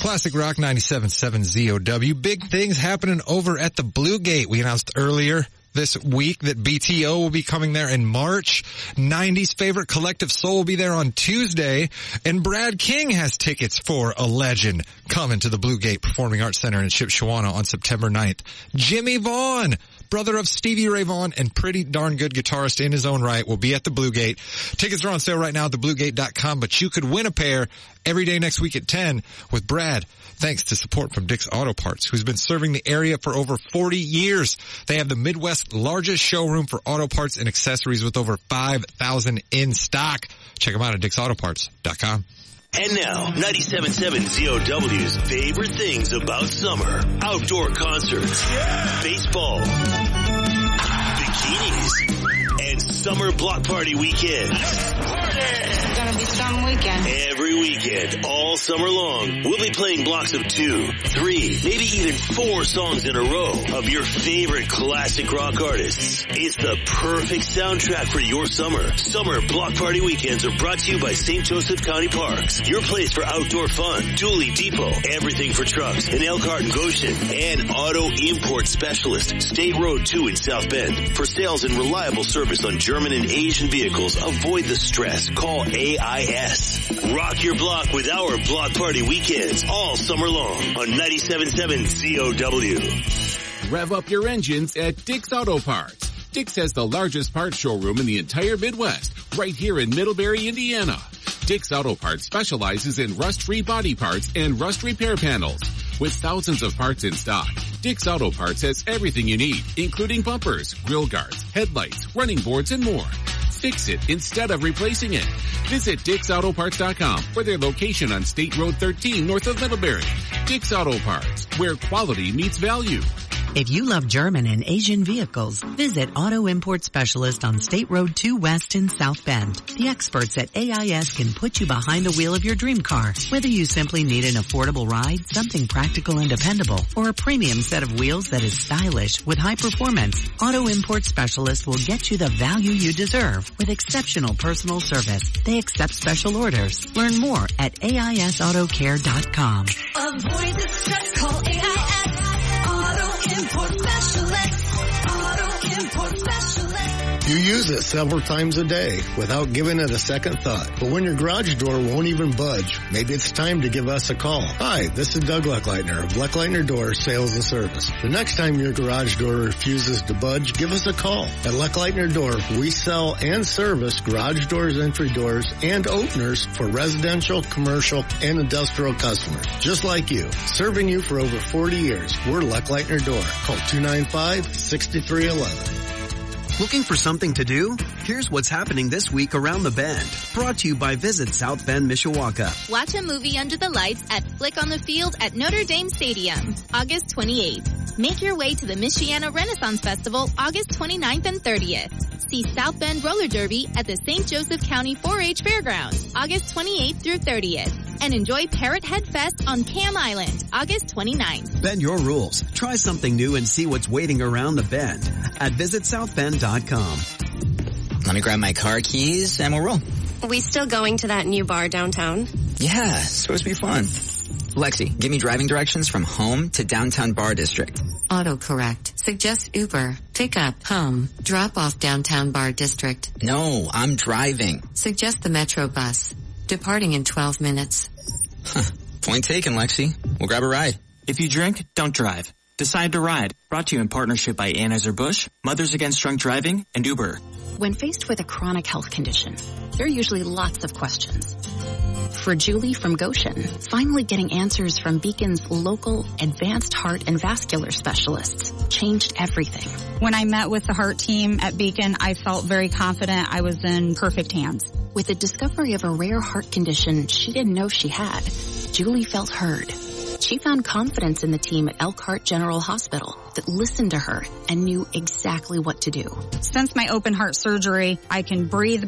Classic Rock 97.7 ZOW. Big things happening over at the Blue Gate. We announced earlier this week that BTO will be coming there in March. 90s favorite Collective Soul will be there on Tuesday. And Brad King has tickets for A Legend coming to the Blue Gate Performing Arts Center in Shipshewana on September 9th. Jimmy Vaughn, brother of Stevie Ray Vaughan and pretty darn good guitarist in his own right, will be at the Blue Gate. Tickets are on sale right now at thebluegate.com, but you could win a pair every day next week at 10 with Brad, thanks to support from Dick's Auto Parts, who's been serving the area for over 40 years. They have the Midwest's largest showroom for auto parts and accessories with over 5,000 in stock. Check them out at dicksautoparts.com. And now, 97.7 ZOW's favorite things about summer. Outdoor concerts, baseball, bikinis, and summer block party weekends. It's gonna be some weekend. Every weekend, all summer long, we'll be playing blocks of 2, 3, maybe even 4 songs in a row of your favorite classic rock artists. It's the perfect soundtrack for your summer. Summer block party weekends are brought to you by St. Joseph County Parks, your place for outdoor fun. Dooley Depot, everything for trucks in Elkhart and Goshen, and Auto Import Specialist, State Road 2 in South Bend. For sales and reliable service on German and Asian vehicles, avoid the stress. Call AIS. Rock your block with our block party weekends all summer long on 97.7 ZOW. Rev up your engines at Dick's Auto Parts. Dick's has the largest parts showroom in the entire Midwest, right here in Middlebury, Indiana. Dick's Auto Parts specializes in rust-free body parts and rust repair panels. With thousands of parts in stock, Dick's Auto Parts has everything you need, including bumpers, grill guards, headlights, running boards, and more. Fix it instead of replacing it. Visit DicksAutoParts.com for their location on State Road 13 north of Middlebury. Dick's Auto Parts, where quality meets value. If you love German and Asian vehicles, visit Auto Import Specialist on State Road 2 West in South Bend. The experts at AIS can put you behind the wheel of your dream car. Whether you simply need an affordable ride, something practical and dependable, or a premium set of wheels that is stylish with high performance, Auto Import Specialist will get you the value you deserve with exceptional personal service. They accept special orders. Learn more at AISAutoCare.com. Avoid the stress, call AIS. Auto Import Specialist. Auto Import Specialist. You use it several times a day without giving it a second thought. But when your garage door won't even budge, maybe it's time to give us a call. Hi, this is Doug Leckleitner of Leckleitner Door Sales and Service. The next time your garage door refuses to budge, give us a call. At Leckleitner Door, we sell and service garage doors, entry doors, and openers for residential, commercial, and industrial customers. Just like you. Serving you for over 40 years. We're Leckleitner Door. Call 295-6311. Looking for something to do? Here's what's happening this week around the Bend. Brought to you by Visit South Bend, Mishawaka. Watch a movie under the lights at Flick on the Field at Notre Dame Stadium, August 28th. Make your way to the Michiana Renaissance Festival, August 29th and 30th. See South Bend Roller Derby at the St. Joseph County 4-H Fairgrounds, August 28th through 30th. And enjoy Parrot Head Fest on Cam Island, August 29th. Bend your rules. Try something new and see what's waiting around the Bend at visitsouthbend.com. Let me grab my car keys and we'll roll. Are we still going to that new bar downtown? Yeah, it's supposed to be fun. Lexi, give me driving directions from home to downtown Bar District. Autocorrect. Suggest Uber. Pick up. Home. Drop off downtown Bar District. No, I'm driving. Suggest the Metro bus. Departing in 12 minutes. Point taken, Lexi. We'll grab a ride. If you drink, don't drive. Decide to ride. Brought to you in partnership by Anheuser-Busch, Mothers Against Drunk Driving, and Uber. When faced with a chronic health condition, there are usually lots of questions. For Julie from Goshen, finally getting answers from Beacon's local advanced heart and vascular specialists changed everything. When I met with the heart team at Beacon, I felt very confident I was in perfect hands. With the discovery of a rare heart condition she didn't know she had, Julie felt heard. She found confidence in the team at Elkhart General Hospital that listened to her and knew exactly what to do. Since my open heart surgery, I can breathe